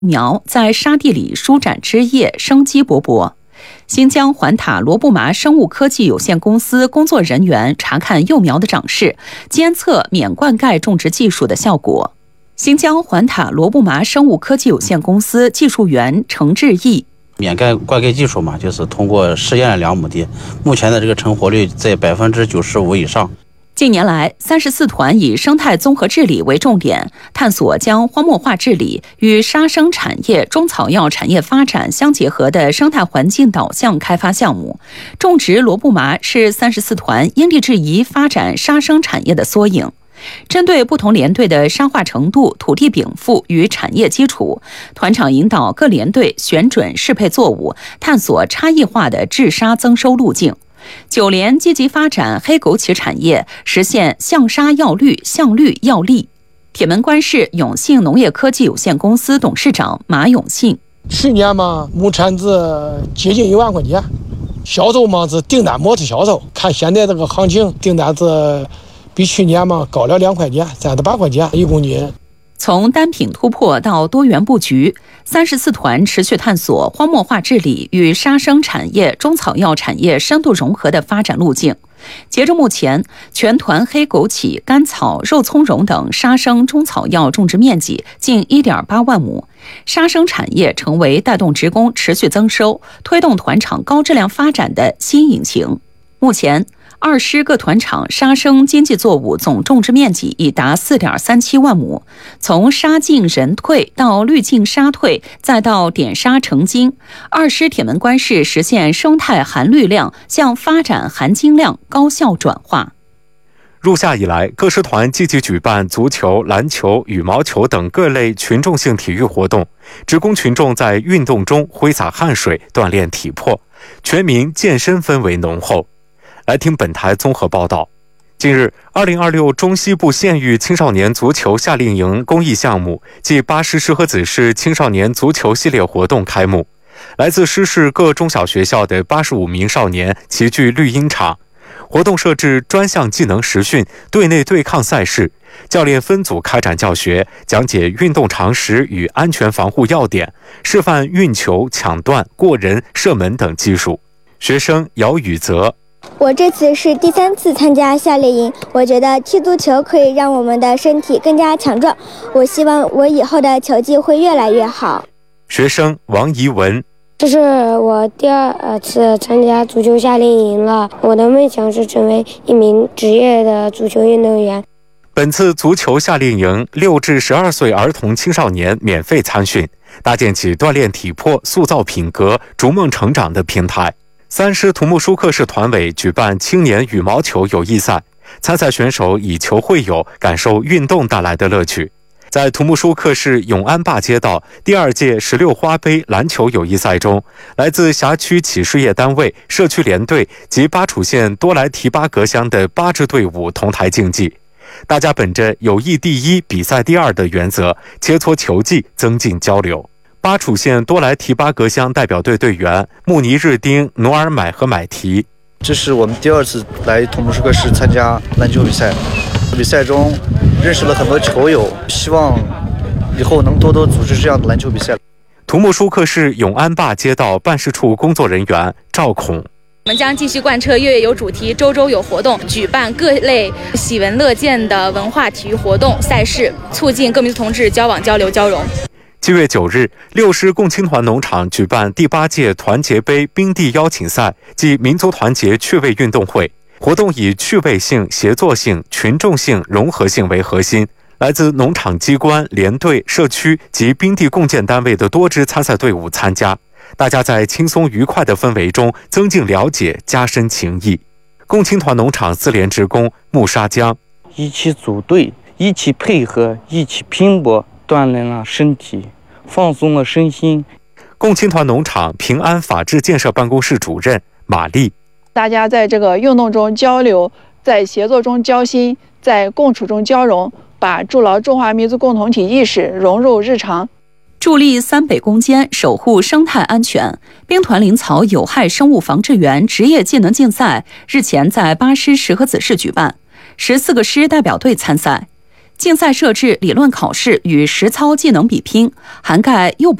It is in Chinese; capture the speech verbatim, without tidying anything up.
苗在沙地里舒展枝叶，生机勃勃。新疆环塔罗布麻生物科技有限公司工作人员查看幼苗的长势，监测免灌溉种植技术的效果。新疆环塔罗布麻生物科技有限公司技术员程志毅： 免盖灌溉技术嘛，就是通过试验了两亩地，目前的这个成活率在百分之九十五以上。 近年来，三十四团以生态综合治理为重点，探索将荒漠化治理与杀生产业、中草药产业发展相结合的生态环境导向开发项目。种植罗布麻是三十四团因地制宜发展杀生产业的缩影。针对不同连队的沙化程度、土地禀赋与产业基础，团长引导各连队选准适配作物，探索差异化的治沙增收路径。九连积极发展黑枸杞产业，实现向沙要绿、向绿要利。铁门关市永信农业科技有限公司董事长马永信： 去年嘛，亩产值接近一万块钱，销售嘛是订单模式销售。看现在这个行情，订单是比去年嘛高了两块钱，三十八块钱一公斤。 从单品突破到多元布局，三十四团持续探索荒漠化治理与杀生产业、中草药产业深度融合的发展路径。截至目前，全团黑枸杞、甘草、肉苁蓉等杀生中草药种植面积近 一点八万亩，杀生产业成为带动职工持续增收、推动团场高质量发展的新引擎。目前，二师各团场杀生经济作物总种植面积已达 四点三七万亩，从杀尽人退到滤净杀退，再到点杀成金，二师铁门关市实现生态含绿量向发展含金量高效转化。 入夏以来，各师团积极举办足球、篮球、羽毛球等各类群众性体育活动，职工群众在运动中挥洒汗水，锻炼体魄，全民健身氛围浓厚。来听本台综合报道。近日，二零二六中西部县域青少年足球夏令营公益项目暨巴师石河子市青少年足球系列活动开幕。来自师市各中小学校的八十五名少年齐聚绿茵场。活动设置专项技能实训、队内对抗赛事，教练分组开展教学，讲解运动常识与安全防护要点，示范运球、抢断、过人、射门等技术。学生姚宇泽： 我这次是第三次参加夏令营，我觉得踢足球可以让我们的身体更加强壮，我希望我以后的球技会越来越好。 学生王怡文： 这是我第二次参加足球夏令营了，我的梦想是成为一名职业的足球运动员。 本次足球夏令营，六至十二岁儿童青少年免费参训，搭建起锻炼体魄、塑造品格、逐梦成长的平台。三师土木舒克市团委举办青年羽毛球友谊赛，参赛选手以球会友，感受运动带来的乐趣。在土木舒克市永安坝街道第二届十六花杯篮球友谊赛中，来自辖区企事业单位、社区联队及巴楚县多莱提巴格乡的八支队伍同台竞技。大家本着友谊第一、比赛第二的原则，切磋球技，增进交流。巴楚县多莱提巴格乡代表队队员穆尼日丁、努尔买和买提： 这是我们第二次来土木舒克市参加篮球比赛，比赛中认识了很多球友，希望以后能多多组织这样的篮球比赛。 土木舒克市永安坝街道办事处工作人员赵孔： 我们将继续贯彻月月有主题、周周有活动，举办各类喜闻乐见的文化体育活动赛事，促进各民族同志交往交流交融。 七月九日，六师共青团农场举办第八届团结杯冰地邀请赛暨民族团结趣味运动会。活动以趣味性、协作性、群众性、融合性为核心，来自农场机关、联队、社区及冰地共建单位的多支参赛队伍参加，大家在轻松愉快的氛围中增进了解，加深情谊。共青团农场四连职工穆沙江： 一起组队，一起配合，一起拼搏，锻炼了身体，放松了身心。 共青团农场平安法治建设办公室主任马丽： 大家在这个运动中交流，在协作中交心，在共处中交融，把筑牢中华民族共同体意识融入日常。 助力三北攻坚，守护生态安全。兵团林草有害生物防治员职业技能竞赛日前在巴师石河子市举办，十四个师代表队参赛。 竞赛设置理论考试与实操技能比拼，涵盖诱捕